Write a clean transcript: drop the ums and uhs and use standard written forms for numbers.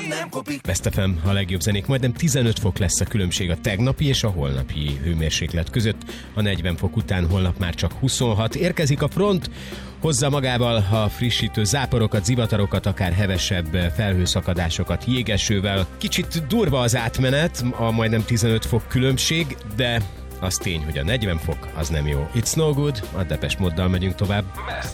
nem kopik. Best FM, a legjobb zenék, majdnem 15 fok lesz a különbség a tegnapi és a holnapi hőmérséklet között. A 40 fok után holnap már csak 26. Érkezik a front, hozza magával a frissítő záporokat, zivatarokat, akár hevesebb felhőszakadásokat jégesővel. Kicsit durva az átmenet, a majdnem 15 fok különbség, de az tény, hogy a 40 fok az nem jó. It's no good, a Depeche Moddal megyünk tovább. Best